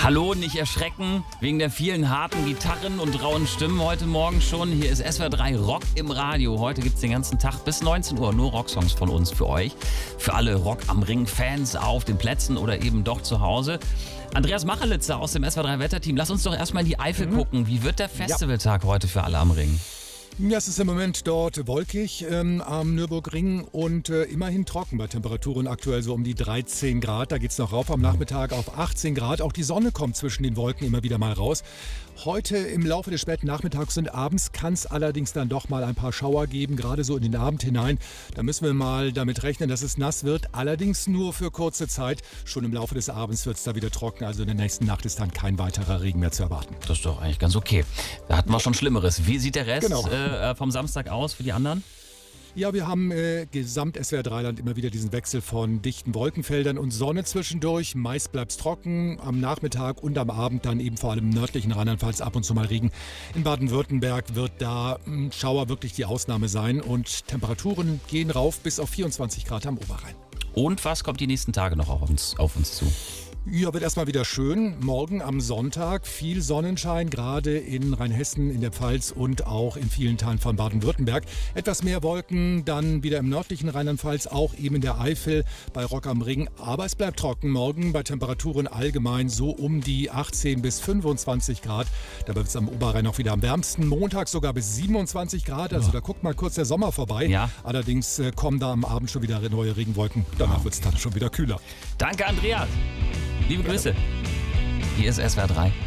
Hallo, nicht erschrecken wegen der vielen harten Gitarren und rauen Stimmen heute Morgen schon. Hier ist SWR 3 Rock im Radio. Heute gibt es den ganzen Tag bis 19 Uhr nur Rocksongs von uns für euch. Für alle Rock am Ring-Fans auf den Plätzen oder eben doch zu Hause. Andreas Machelitzer aus dem SWR 3 Wetterteam, lass uns doch erstmal in die Eifel gucken. Wie wird der Festivaltag heute für alle am Ring? Ja, es ist im Moment dort wolkig am Nürburgring und immerhin trocken bei Temperaturen aktuell so um die 13 Grad. Da geht es noch rauf am Nachmittag auf 18 Grad. Auch die Sonne kommt zwischen den Wolken immer wieder mal raus. Heute im Laufe des späten Nachmittags und abends kann es allerdings dann doch mal ein paar Schauer geben, gerade so in den Abend hinein. Da müssen wir mal damit rechnen, dass es nass wird, allerdings nur für kurze Zeit. Schon im Laufe des Abends wird es da wieder trocken, also in der nächsten Nacht ist dann kein weiterer Regen mehr zu erwarten. Das ist doch eigentlich ganz okay. Da hatten wir schon Schlimmeres. Wie sieht der Rest vom Samstag aus für die anderen? Ja, wir haben gesamt SWR 3-Land immer wieder diesen Wechsel von dichten Wolkenfeldern und Sonne zwischendurch. Meist bleibt es trocken, am Nachmittag und am Abend dann eben vor allem im nördlichen Rheinland-Pfalz ab und zu mal Regen. In Baden-Württemberg wird da Schauer wirklich die Ausnahme sein und Temperaturen gehen rauf bis auf 24 Grad am Oberrhein. Und was kommt die nächsten Tage noch auf uns zu? Ja, wird erstmal wieder schön. Morgen am Sonntag viel Sonnenschein, gerade in Rheinhessen, in der Pfalz und auch in vielen Teilen von Baden-Württemberg. Etwas mehr Wolken, dann wieder im nördlichen Rheinland-Pfalz, auch eben in der Eifel bei Rock am Ring. Aber es bleibt trocken morgen bei Temperaturen allgemein so um die 18 bis 25 Grad. Da wird es am Oberrhein auch wieder am wärmsten. Montag sogar bis 27 Grad, also da guckt mal kurz der Sommer vorbei. Ja. Allerdings kommen da am Abend schon wieder neue Regenwolken. Danach wird es dann schon wieder kühler. Danke, Andreas. Liebe Grüße. Hier ist SWR 3.